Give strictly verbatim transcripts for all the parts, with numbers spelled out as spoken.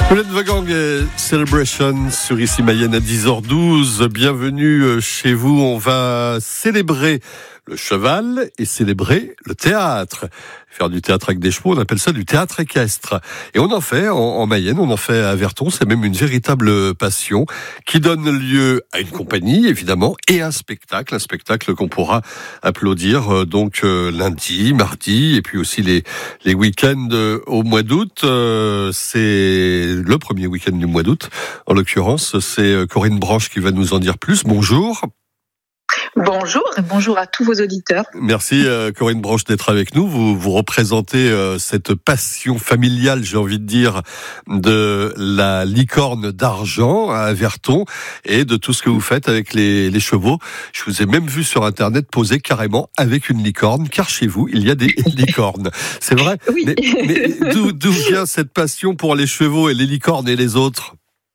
Colette Vagang et Celebration sur Ici Mayenne à dix heures douze. Bienvenue chez vous. On va célébrer le cheval et célébrer le théâtre. Faire du théâtre avec des chevaux, on appelle ça du théâtre équestre. Et on en fait en, en Mayenne, on en fait à Verton. C'est même une véritable passion qui donne lieu à une compagnie, évidemment, et un spectacle. Un spectacle qu'on pourra applaudir euh, donc euh, lundi, mardi, et puis aussi les, les week-ends euh, au mois d'août. Euh, c'est le premier week-end du mois d'août. En l'occurrence, c'est Corinne Branche qui va nous en dire plus. Bonjour. Bonjour et bonjour à tous vos auditeurs. Merci euh, Corinne Branche d'être avec nous. Vous, vous représentez euh, cette passion familiale, j'ai envie de dire, de la licorne d'argent à Verton et de tout ce que vous faites avec les, les chevaux. Je vous ai même vu sur Internet poser carrément avec une licorne, car chez vous, il y a des licornes. C'est vrai ? Oui. Mais, mais d'où, d'où vient cette passion pour les chevaux et les licornes et les autres ?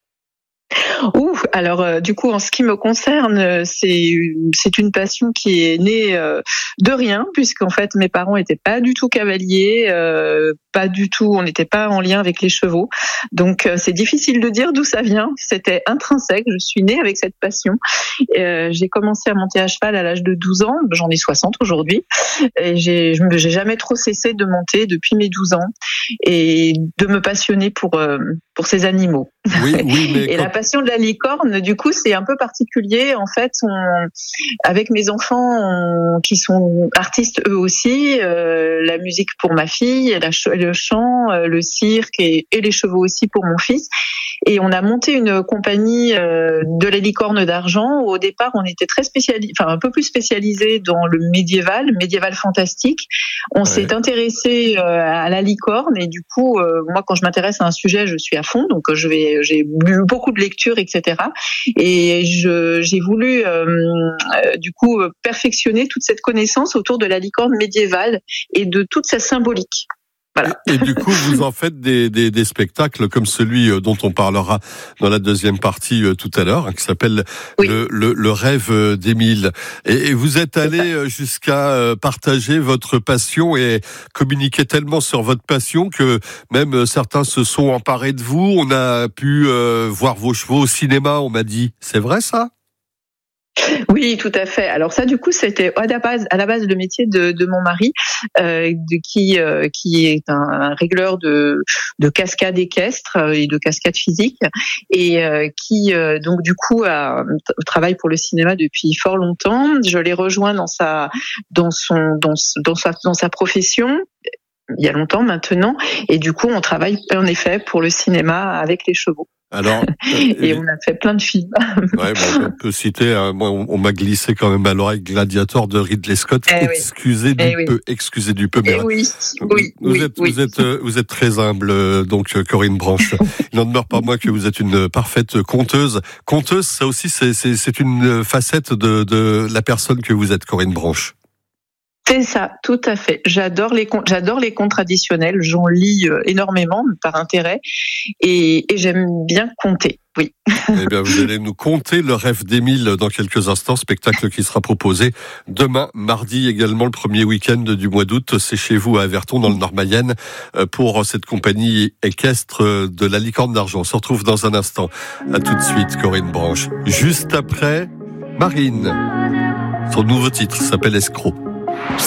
Ouh, alors euh, du coup en ce qui me concerne, c'est c'est une passion qui est née euh, de rien, puisqu'en fait mes parents étaient pas du tout cavaliers, euh, pas du tout, on n'était pas en lien avec les chevaux. Donc euh, c'est difficile de dire d'où ça vient. C'était intrinsèque. Je suis née avec cette passion. Euh, j'ai commencé à monter à cheval à l'âge de douze ans. J'en ai soixante aujourd'hui. Et j'ai je me, j'ai jamais trop cessé de monter depuis mes douze ans et de me passionner pour euh, pour ces animaux. Oui, oui, mais et quand... la passion de la licorne, du coup, c'est un peu particulier. En fait, on, avec mes enfants on, qui sont artistes eux aussi, euh, la musique pour ma fille, la, le chant, euh, le cirque et, et les chevaux aussi pour mon fils. Et on a monté une compagnie euh, de la licorne d'argent. Au départ, on était très spécialisé, enfin un peu plus spécialisé dans le médiéval, médiéval fantastique. On ouais. s'est intéressé euh, à la licorne et du coup, euh, moi, quand je m'intéresse à un sujet, je suis à fond. Donc, je vais j'ai lu beaucoup de lectures, et cetera. Et je, j'ai voulu, euh, euh, du coup, perfectionner toute cette connaissance autour de la licorne médiévale et de toute sa symbolique. Voilà. Et, et du coup, vous en faites des, des, des spectacles comme celui dont on parlera dans la deuxième partie euh, tout à l'heure, hein, qui s'appelle oui. le, le, le rêve d'Émile. Et, et vous êtes allé jusqu'à euh, partager votre passion et communiquer tellement sur votre passion que même certains se sont emparés de vous. On a pu euh, voir vos chevaux au cinéma, on m'a dit. C'est vrai ça ? Oui, tout à fait. Alors ça, du coup, c'était à la base, à la base le métier de, de mon mari, euh, de, qui euh, qui est un, un régleur de de cascades équestres et de cascades physiques, et euh, qui euh, donc du coup a, travaille pour le cinéma depuis fort longtemps. Je l'ai rejoint dans sa dans son dans dans sa dans sa profession. Il y a longtemps maintenant, et du coup, on travaille en effet pour le cinéma avec les chevaux. Alors, et on a fait plein de films. Ouais, bon, on peut citer, hein, moi, on, on m'a glissé quand même à l'oreille Gladiator de Ridley Scott. Eh excusez oui. du eh peu, oui. excusez du peu. Eh oui, oui, vous, oui, êtes, oui. vous êtes, vous êtes très humble, donc Corinne Branche. Il n'en demeure pas moins que vous êtes une parfaite conteuse. Conteuse, ça aussi, c'est, c'est, c'est une facette de, de la personne que vous êtes, Corinne Branche. C'est ça, tout à fait. J'adore les contes, j'adore les contes traditionnels. J'en lis énormément par intérêt et, et j'aime bien conter. Oui. Eh bien, vous allez nous conter le rêve d'Émile dans quelques instants. Spectacle qui sera proposé demain, mardi également, le premier week-end du mois d'août. C'est chez vous à Verton, dans le Nord-Mayenne, pour cette compagnie équestre de la licorne d'argent. On se retrouve dans un instant. À tout de suite, Corinne Branche. Juste après, Marine. Son nouveau titre s'appelle Escroc.